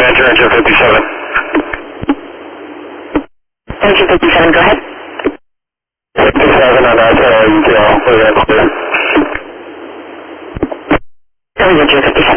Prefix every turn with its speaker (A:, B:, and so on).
A: Venture engine 57.
B: Engine 57, go ahead.
A: 57 on that, ETL, we're going to clear.
B: Engine 57.